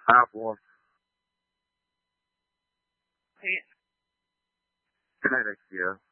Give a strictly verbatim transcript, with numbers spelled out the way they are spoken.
Half one. Hey, Good night, X P O.